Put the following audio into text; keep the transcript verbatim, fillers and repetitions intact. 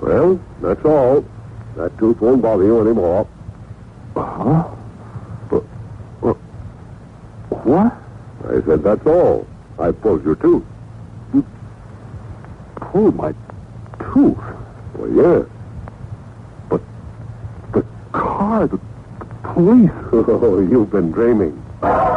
Well, that's all. That tooth won't bother you anymore. Huh? But, but, what? I said that's all. I pulled your tooth. You pulled my tooth? Well, yeah. But the car, the, the police... Oh, you've been dreaming.